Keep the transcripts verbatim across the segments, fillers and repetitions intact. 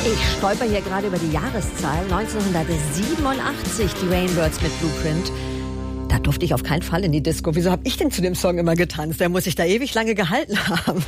Ich stolper hier gerade über die Jahreszahl. neunzehnhundertsiebenundachtzig, die Rainbirds mit Blueprint. Da durfte ich auf keinen Fall in die Disco. Wieso habe ich denn zu dem Song immer getanzt? Der muss sich da ewig lange gehalten haben.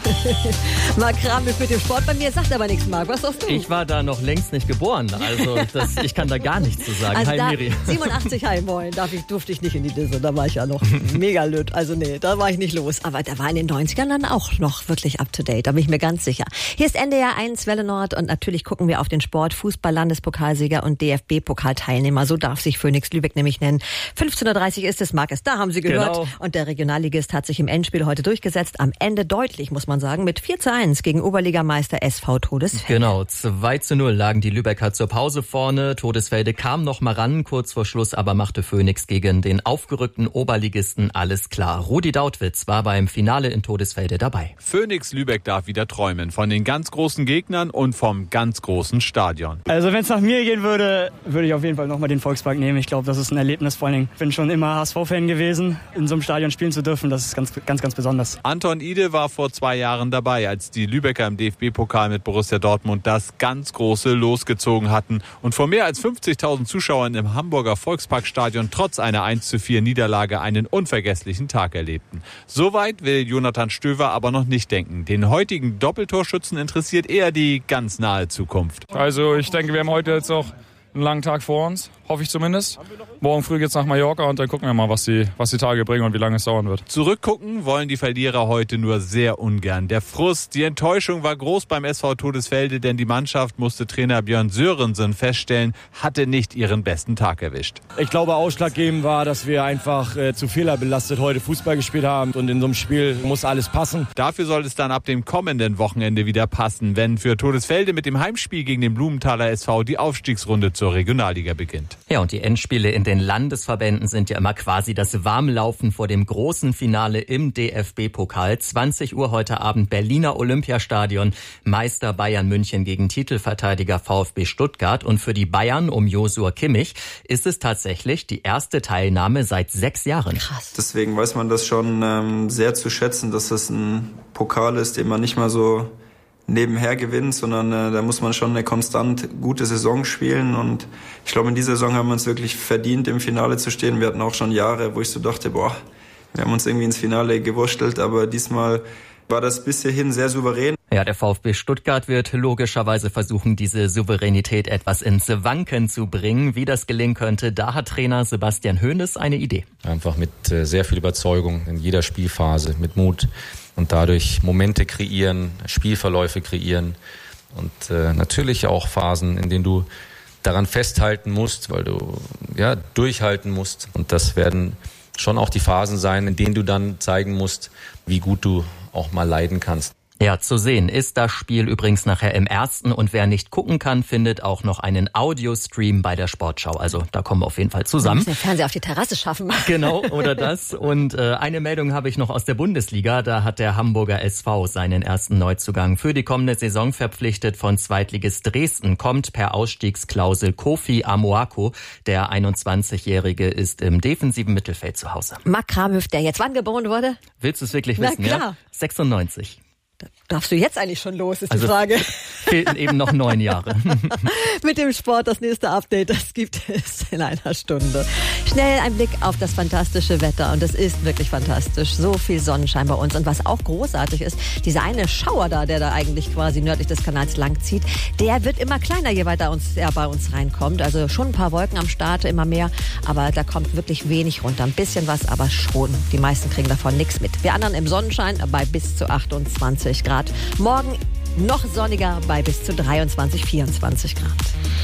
Marc Kramwitz mit dem Sport bei mir, sagt aber nichts, Marc. Was sagst du? Ich war da noch längst nicht geboren. Also das, ich kann da gar nichts zu sagen. Also hi, da, Miri. siebenundachtzig, hi, moin. Darf ich, durfte ich nicht in die Disco. Da war ich ja noch mega lütt. Also nee, da war ich nicht los. Aber der war in den neunzigern dann auch noch wirklich up to date. Da bin ich mir ganz sicher. Hier ist N D R eins Welle Nord und natürlich gucken wir auf den Sport. Fußball-Landespokalsieger und D F B-Pokalteilnehmer. So darf sich Phoenix Lübeck nämlich nennen. fünfzehn Uhr dreißig ist es, Marc ist da, haben Sie gehört. Genau. Und der Regionalligist hat sich im Endspiel heute durchgesetzt. Am Ende deutlich, muss man sagen, mit vier zu eins gegen Oberligameister S V Todesfelde. Genau, zwei zu null lagen die Lübecker zur Pause vorne. Todesfelde kam noch mal ran, kurz vor Schluss, aber machte Phoenix gegen den aufgerückten Oberligisten alles klar. Rudi Dautwitz war beim Finale in Todesfelde dabei. Phoenix Lübeck darf wieder träumen von den ganz großen Gegnern und vom ganz großen Stadion. Also wenn es nach mir gehen würde, würde ich auf jeden Fall nochmal den Volkspark nehmen. Ich glaube, das ist ein Erlebnis. Vor allen Dingen, ich bin schon immer H S V-Fan gewesen. In so einem Stadion spielen zu dürfen, das ist ganz, ganz, ganz besonders. Anton Ide war vor zwei Jahren dabei, als die Lübecker im D F B-Pokal mit Borussia Dortmund das ganz große losgezogen hatten und vor mehr als fünfzigtausend Zuschauern im Hamburger Volksparkstadion trotz einer eins zu vier Niederlage einen unvergesslichen Tag erlebten. Soweit will Jonathan Stöver aber noch nicht denken. Den heutigen Doppeltorschützen interessiert eher die ganz nahe Zukunft. Also ich denke, wir haben heute jetzt auch einen langen Tag vor uns, hoffe ich zumindest. Morgen früh geht's nach Mallorca und dann gucken wir mal, was die, was die Tage bringen und wie lange es dauern wird. Zurückgucken wollen die Verlierer heute nur sehr ungern. Der Frust, die Enttäuschung war groß beim S V Todesfelde, denn die Mannschaft, musste Trainer Björn Sörensen feststellen, hatte nicht ihren besten Tag erwischt. Ich glaube, ausschlaggebend war, dass wir einfach äh, zu fehlerbelastet heute Fußball gespielt haben und in so einem Spiel muss alles passen. Dafür soll es dann ab dem kommenden Wochenende wieder passen, wenn für Todesfelde mit dem Heimspiel gegen den Blumenthaler S V die Aufstiegsrunde zur Regionalliga beginnt. Ja, und die Endspiele in den Landesverbänden sind ja immer quasi das Warmlaufen vor dem großen Finale im D F B-Pokal. zwanzig Uhr heute Abend Berliner Olympiastadion. Meister Bayern München gegen Titelverteidiger VfB Stuttgart. Und für die Bayern um Josua Kimmich ist es tatsächlich die erste Teilnahme seit sechs Jahren. Krass. Deswegen weiß man das schon ähm, sehr zu schätzen, dass das ein Pokal ist, den man nicht mal so nebenher gewinnt, sondern äh, da muss man schon eine konstant gute Saison spielen und ich glaube, in dieser Saison haben wir uns wirklich verdient, im Finale zu stehen. Wir hatten auch schon Jahre, wo ich so dachte, boah, wir haben uns irgendwie ins Finale gewurstelt, aber diesmal war das bis hierhin sehr souverän. Ja, der VfB Stuttgart wird logischerweise versuchen, diese Souveränität etwas ins Wanken zu bringen. Wie das gelingen könnte, da hat Trainer Sebastian Hoeneß eine Idee. Einfach mit äh, sehr viel Überzeugung in jeder Spielphase, mit Mut und dadurch Momente kreieren, Spielverläufe kreieren und äh, natürlich auch Phasen, in denen du daran festhalten musst, weil du ja durchhalten musst. Und das werden schon auch die Phasen sein, in denen du dann zeigen musst, wie gut du auch mal leiden kannst. Ja, zu sehen ist das Spiel übrigens nachher im Ersten und wer nicht gucken kann, findet auch noch einen Audiostream bei der Sportschau. Also da kommen wir auf jeden Fall zusammen. Wir müssen den Fernseher auf die Terrasse schaffen. Genau, oder das. Und äh, eine Meldung habe ich noch aus der Bundesliga. Da hat der Hamburger S V seinen ersten Neuzugang für die kommende Saison verpflichtet. Von Zweitligist Dresden kommt per Ausstiegsklausel Kofi Amoako. Der einundzwanzigjährige ist im defensiven Mittelfeld zu Hause. Marc Kramwitz, der jetzt wann geboren wurde? Willst du es wirklich Na wissen? klar. Ja? sechsundneunzig. Darfst du jetzt eigentlich schon los, ist also die Frage. Fehlten eben noch neun Jahre. Mit dem Sport das nächste Update, das gibt es in einer Stunde. Schnell ein Blick auf das fantastische Wetter und es ist wirklich fantastisch. So viel Sonnenschein bei uns und was auch großartig ist, dieser eine Schauer da, der da eigentlich quasi nördlich des Kanals langzieht, der wird immer kleiner, je weiter uns, er bei uns reinkommt. Also schon ein paar Wolken am Start, immer mehr, aber da kommt wirklich wenig runter. Ein bisschen was, aber schon. Die meisten kriegen davon nichts mit. Wir anderen im Sonnenschein bei bis zu achtundzwanzig Grad. Morgen noch sonniger bei bis zu dreiundzwanzig, vierundzwanzig Grad.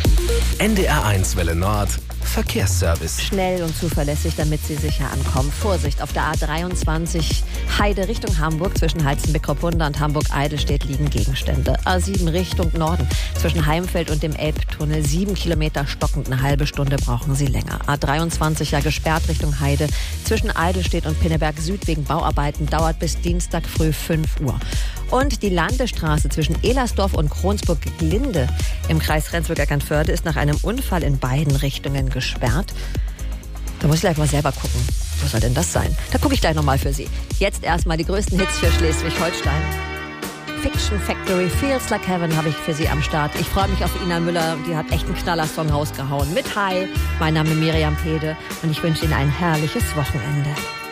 N D R eins Welle Nord Verkehrsservice. Schnell und zuverlässig, damit Sie sicher ankommen. Vorsicht, auf der A dreiundzwanzig Heide Richtung Hamburg zwischen Heizenbeck-Kropunda und Hamburg-Eidelstedt liegen Gegenstände. A sieben Richtung Norden zwischen Heimfeld und dem Elbtunnel sieben Kilometer stockend, eine halbe Stunde brauchen Sie länger. A dreiundzwanzig ja gesperrt Richtung Heide zwischen Eidelstedt und Pinneberg Süd wegen Bauarbeiten, dauert bis Dienstag früh fünf Uhr. Und die Landesstraße zwischen Ehlersdorf und Kronsburg-Glinde im Kreis Rendsburg-Eckernförde ist nach einem Unfall in beiden Richtungen gesperrt. Da muss ich gleich mal selber gucken. Wo soll denn das sein? Da gucke ich gleich nochmal für Sie. Jetzt erstmal die größten Hits für Schleswig-Holstein. Fiction Factory, Feels Like Heaven habe ich für Sie am Start. Ich freue mich auf Ina Müller, die hat echt einen Knallersong rausgehauen. Mit Hi, mein Name ist Miriam Pede und ich wünsche Ihnen ein herrliches Wochenende.